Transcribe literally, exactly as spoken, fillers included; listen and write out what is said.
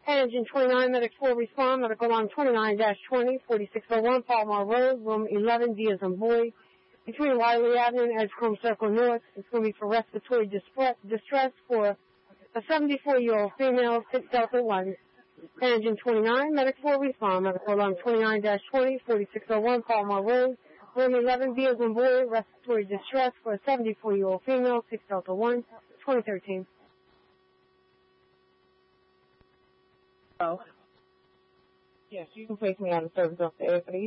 Engine twenty-nine, Medic four respond, medical line twenty-nine dash twenty, forty-six oh one, Palmar Road, room eleven, D as in boy, between Wiley Avenue and Edgecombe Circle North. It's going to be for respiratory distress, distress for a seventy-four-year-old female, six Delta one. Engine twenty-nine, Medic four respond, medical line twenty-nine dash twenty, forty-six oh one, Palmar Road, room eleven, D as in boy, respiratory distress for a seventy-four-year-old female, six Delta one, twenty thirteen. Oh. Yes, you can place me out of service off the air for the